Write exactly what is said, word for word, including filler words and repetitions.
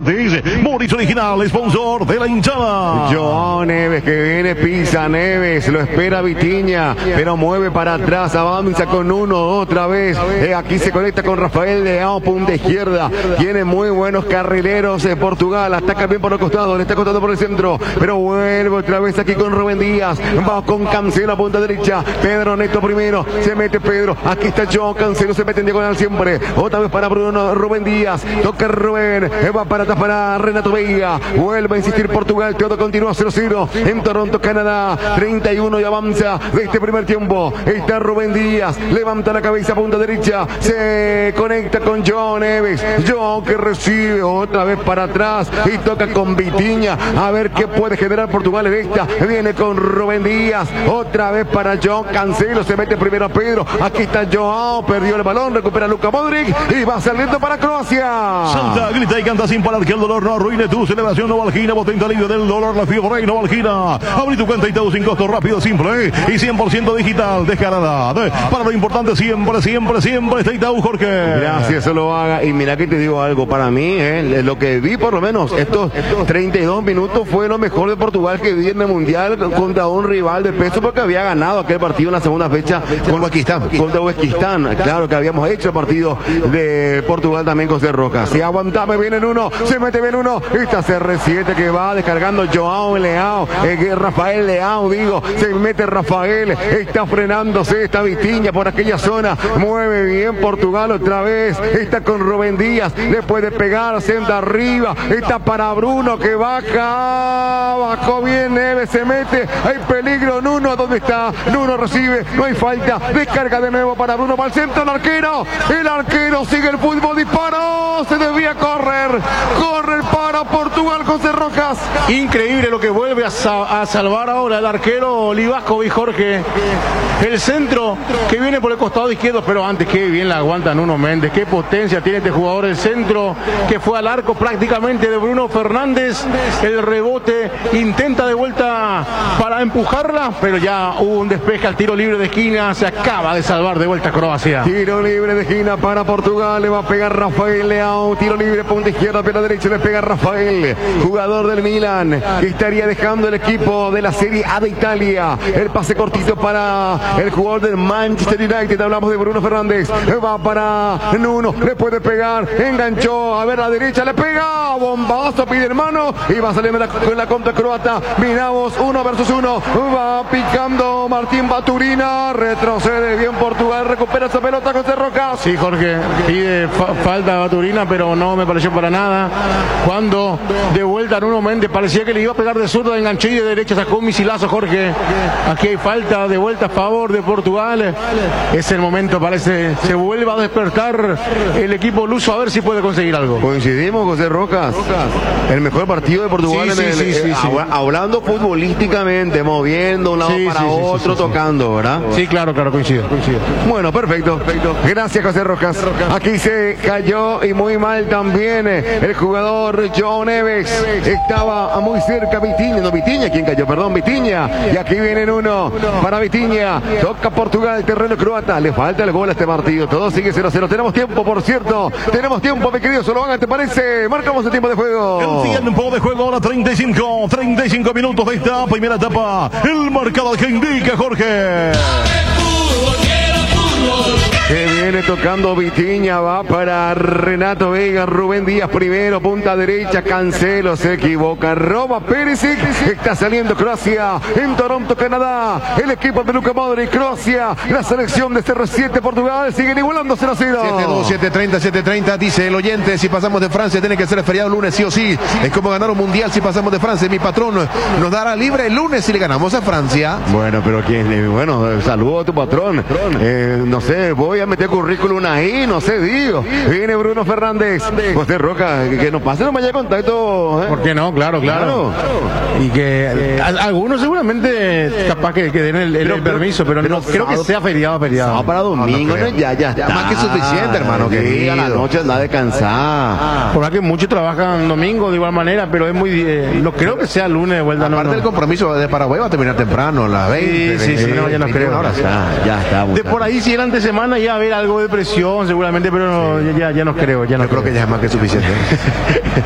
gratis. Moritz Original, sponsor de la hinchada. Joao Neves que viene, pisa Neves, lo espera Vitinha, pero mueve para atrás, avanza con uno otra vez. Eh, aquí se conecta con Rafael Leao, punta izquierda. Tiene muy buenos carrileros de Portugal, ataca bien por el costado, le está costando por el centro, pero vuelve otra vez aquí con Rubén Díaz. Va con Cancelo a punta derecha. Pedro Neto primero, se mete Pedro. Aquí está Joao Cancelo, se mete en diagonal siempre. Otra vez para Bruno Rubén Díaz. Toca Rubén, va para atrás para Renato Veiga. Vuelve a insistir Portugal, todo continúa cero cero en Toronto, Canadá. treinta y uno y avanza de este primer tiempo. Está Rubén Díaz, levanta la cabeza a punta derecha, se conecta con Joao Neves. Joao que recibe otra vez para atrás y toca con Vitinha. A ver qué puede generar Portugal en esta. Viene con Rubén Díaz, otra vez para Joao Cancelo, se mete primero a Pedro. Aquí está Joao, perdió el balón, recupera Luka Modric y va saliendo para Croacia. Santa grita y canta sin parar que el dolor no arruine tu celebración. Novalgina, potente alivio del dolor, la fiebre. Novalgina, abrí tu cuenta y todo sin costo, rápido, simple y cien por ciento digital. Descarada. Para lo importante siempre, siempre, siempre está Itaú, Jorge. Gracias, eso lo haga. Y mira que te digo algo, para mí, eh, lo que vi por lo menos estos treinta y dos minutos fue lo mejor de Portugal que vi en el Mundial contra un rival de peso, porque había ganado aquel partido en la segunda fecha con Uzbekistán, contra Uzbekistán. Claro que habíamos hecho el partido de Portugal también con C. Roca. Si aguantame bien en uno, se mete bien uno. Esta C R siete que va descargando Joao Leao, eh, Rafael Leao, digo, se mete Rafael, está frenándose, está Vitinha por aquella zona, mueve bien Portugal otra vez, está con Rubén Díaz, le puede pegar, senta arriba, está para Bruno que baja, bajó bien Neves, se mete, hay peligro, Nuno, ¿dónde está? Nuno recibe, no hay falta, descarga de nuevo para Bruno, para el centro, el arquero, el arquero sigue el fútbol, disparó, se debía correr, corre para Portugal con C. Rojas. Increíble lo que vuelve a, sa a salvar ahora el arquero Livakovic, Jorge. El centro que viene por el costado izquierdo, pero antes qué bien la aguanta Nuno Méndez, qué potencia tiene este jugador. El centro que fue al arco prácticamente de Bruno Fernández, el rebote, intenta de vuelta para empujarla, pero ya hubo un despeje al tiro libre de esquina, se acaba de salvar de vuelta Croacia. Tiro libre de esquina para Portugal, le va a pegar Rafael Leao, tiro libre, punta izquierda, pierna derecha, le pega Rafael, jugador del Milan, que estaría dejando el equipo de la Serie A de Italia. El pase cortito para el jugador del Manchester United, hablamos de Bruno Fernández, va para Nuno, le puede pegar, enganchó, a ver la derecha, le pega, bombazo, pide hermano, y va saliendo la, con la contra croata. Miramos uno versus uno, va picando Martín Baturina, retrocede bien Portugal, recupera esa pelota con C. Rojas. Sí, Jorge, pide fa falta a Baturina, pero no me pareció para nada. Cuando de vuelta Nuno Méndez parecía que le iba a pegar de zurda, enganchó y de derecha sacó un misilazo, Jorge. Aquí hay falta de vuelta a favor de Portugal. Es el momento, parece, se vuelve a despertar el equipo luso, a ver si puede conseguir algo. Coincidimos, José Rojas. El mejor partido de Portugal, sí, en sí, el, sí, sí, eh, sí. hablando futbolísticamente, moviendo un lado Sí, para sí, sí, otro, sí, sí, tocando, ¿verdad? Sí, claro, claro, coincido, coincido. Bueno, perfecto. Gracias, José Rojas. Aquí se cayó y muy mal también el jugador Joao Neves. Estaba muy cerca Vitinha, no Vitinha, ¿quién cayó? Perdón, Vitinha. Y aquí vienen uno para Vitinha. Toca Portugal, terreno croata. Le falta el gol a este partido. Todo sigue cero cero. Tenemos tiempo, por cierto. Tenemos tiempo, mi querido Soloaga, ¿te parece? Marcamos el tiempo de juego. El tiempo de juego ahora treinta y cinco, treinta y cinco minutos de esta primera etapa. El marcador que indica Jorge. Que viene tocando Vitinha, va para Renato Veiga, Rubén Díaz primero, punta derecha, Cancelo se equivoca, roba Perisic, está saliendo Croacia en Toronto, Canadá, el equipo de Luka Modric, Croacia, la selección de C R siete Portugal, siguen igualando cero cero. siete dos, siete treinta, siete treinta, dice el oyente, si pasamos de Francia tiene que ser feriado el lunes sí o sí, es como ganar un mundial si pasamos de Francia, mi patrón nos dará libre el lunes si le ganamos a Francia. Bueno, pero quién, bueno, saludo a tu patrón, eh, no sé, voy a meter currículum ahí, no sé, digo. Viene Bruno Fernández. José Roca, que, que nos pase no me haya contacto. ¿eh? ¿Por qué no? Claro, claro. claro. Y que eh, a, algunos seguramente capaz que, que den el, el, pero, el permiso, pero, pero no creo que sea feriado, feriado. No, para domingo, no, no, ya, ya, ya. Más que suficiente, hermano. Que a la noche anda de cansar. Por que muchos trabajan domingo de igual manera, pero es muy. Eh, no creo que sea lunes de vuelta. Aparte no, no. del compromiso de Paraguay va a terminar temprano, a las veinte. Sí, sí, sí, no, ya no creo. Ahora está, ya está. De por ahí, si era antes de semana, ya haber algo de presión, seguramente, pero no, sí. ya, ya no creo. Ya no Yo creo. creo que ya es más que suficiente.